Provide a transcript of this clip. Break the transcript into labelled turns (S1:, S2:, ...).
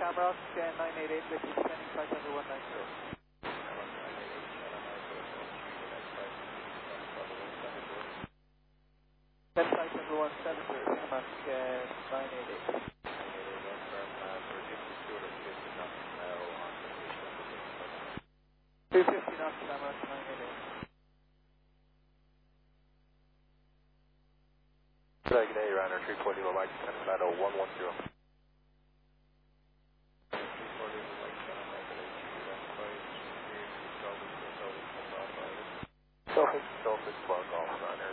S1: Shamrock, 988, this is descending flight level 190. That's flight level 170, Shamrock, 988. 250 knots, Shamrock, 988.
S2: Good day, Ryanair 340, low light, 10 flight 0110. Selfish, Golf Golf, Ryanair.